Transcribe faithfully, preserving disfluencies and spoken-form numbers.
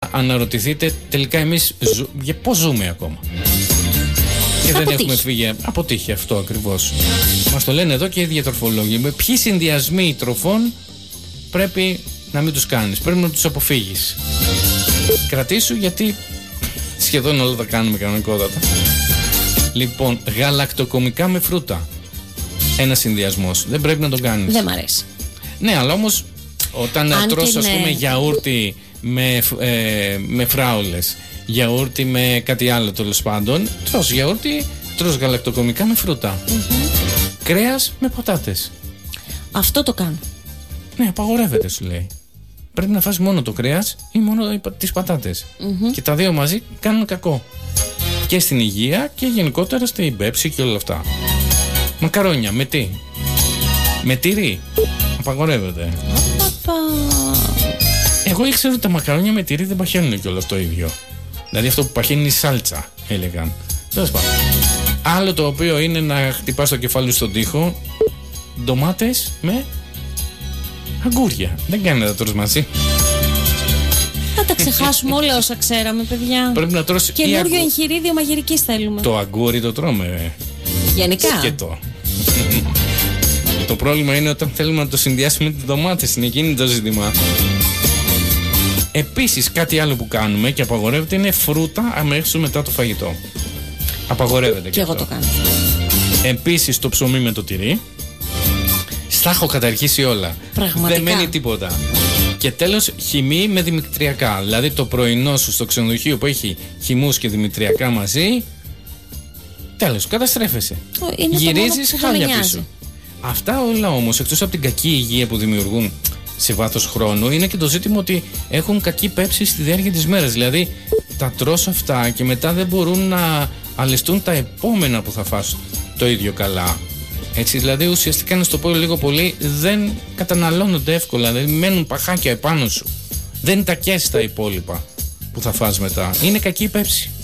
αναρωτηθείτε τελικά εμείς ζου... για πώς ζούμε ακόμα. Και δεν έχουμε φύγει από τύχη, αυτό ακριβώς. Μας το λένε εδώ και οι διατροφολόγοι. Με ποιοι συνδυασμοί τροφών πρέπει να μην τους κάνεις, πρέπει να τους αποφύγεις. Κρατήσου, γιατί σχεδόν όλα τα κάνουμε κανονικότατα. Λοιπόν, γαλακτοκομικά με φρούτα. Ένας συνδυασμός. Δεν πρέπει να τον κάνεις. Δεν μ' αρέσει. Ναι, αλλά όμως όταν αν τρως, ας ναι. πούμε, γιαούρτι με, ε, με φράουλες, γιαούρτι με κάτι άλλο τέλος πάντων, τρως γιαούρτι, τρως γαλακτοκομικά με φρούτα. Mm-hmm. Κρέας με πατάτες. Αυτό το κάνω. Ναι, απαγορεύεται, σου λέει. Πρέπει να φας μόνο το κρέας ή μόνο τις πατάτες. Mm-hmm. Και τα δύο μαζί κάνουν κακό. Και στην υγεία και γενικότερα στην πέψη και όλα αυτά. Μακαρόνια, με τι? Με τυρί. Απαγορεύεται. Απαπα. Εγώ ήξερα ότι τα μακαρόνια με τυρί δεν παχαίνουν κιόλας το ίδιο. Δηλαδή αυτό που παχαίνει είναι η σάλτσα, έλεγαν. Τέλος πάντων. Άλλο το οποίο είναι να χτυπάς το κεφάλι στον τοίχο, ντομάτες με αγκούρια. Δεν κάνει να τα τρως μαζί. Θα τα ξεχάσουμε όλα όσα ξέραμε, παιδιά. Πρέπει να τρως καινούριο αγκου... εγχειρίδιο μαγειρικής θέλουμε. Το αγκούρι το τρώμε. Γενικά. Σκέτο. Το πρόβλημα είναι όταν θέλουμε να το συνδυάσουμε με τις ντομάτες. Είναι εκείνη το ζήτημα. Επίσης, κάτι άλλο που κάνουμε και απαγορεύεται είναι φρούτα αμέσως μετά το φαγητό. Απαγορεύεται και, και εγώ αυτό. Το κάνω. Επίσης, το ψωμί με το τυρί. Στα έχω καταρχίσει όλα. Πραγματικά. Δεν μένει τίποτα. Και τέλος, χυμή με δημητριακά. Δηλαδή το πρωινό σου στο ξενοδοχείο που έχει χυμούς και δημητριακά μαζί, τέλος, καταστρέφεσαι. Είναι γυρίζεις χάλια πίσω. Αυτά όλα όμως, εκτός από την κακή υγεία που δημιουργούν σε βάθος χρόνου, είναι και το ζήτημα ότι έχουν κακή πέψη στη διάρκεια της μέρας. Δηλαδή τα τρως αυτά και μετά δεν μπορούν να αλεστούν τα επόμενα που θα φας το ίδιο καλά. Έτσι, δηλαδή ουσιαστικά, να στο πω λίγο πολύ, δεν καταναλώνονται εύκολα, δεν μένουν παχάκια επάνω σου. Δεν τα καίς τα υπόλοιπα που θα φας μετά. Είναι κακή η πέψη.